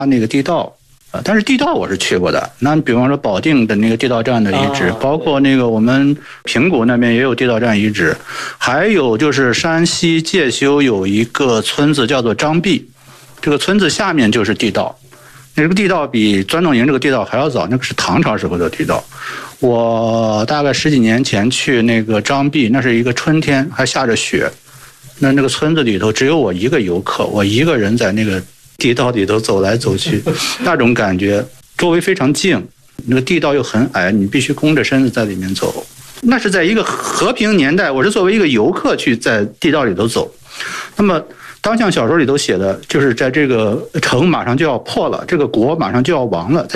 那个地道。但是地道我是去过的，那比方说保定的那个地道站的遗址，包括那个我们平谷那边也有地道站遗址，还有就是山西介休有一个村子叫做张壁，这个村子下面就是地道，那个地道比钻洞营这个地道还要早，那个是唐朝时候的地道。我大概10几年前去那个张壁，那是一个春天，还下着雪，那个村子里头只有我一个游客，我一个人在那个地道里头走来走去，那种感觉，周围非常静，那个地道又很矮，你必须弓着身子在里面走。那是在一个和平年代，我是作为一个游客去在地道里头走。那么当像小说里头写的，就是在这个城马上就要破了，这个国马上就要亡了。